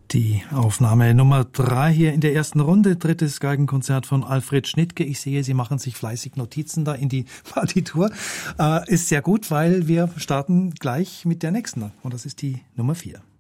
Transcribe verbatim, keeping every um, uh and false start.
Die Aufnahme Nummer drei hier in der ersten Runde, drittes Geigenkonzert von Alfred Schnittke. Ich sehe, Sie machen sich fleißig Notizen da in die Partitur. Äh, ist sehr gut, weil wir starten gleich mit der nächsten. Und das ist die Nummer vier.